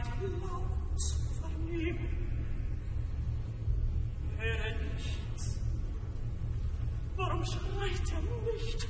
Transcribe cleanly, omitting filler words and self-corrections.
laut zu vernehmen. Höre nichts. Warum schreit nicht?